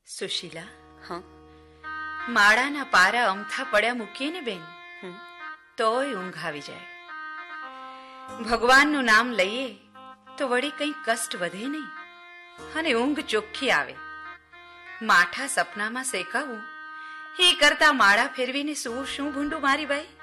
સુશીલા, હા. માળાના પારા અમથા પડ્યા મૂકીએ ને બેન, તોય ઊંઘ આવી જાય. ભગવાનનું નામ લઈએ તો વળી કંઈ કષ્ટ વધે નહીં અને ઊંઘ ચોખ્ખી આવે. માઠા સપનામાં શેકાવું એ કરતા માળા ફેરવીને શું ભૂંડું મારી બાઈ.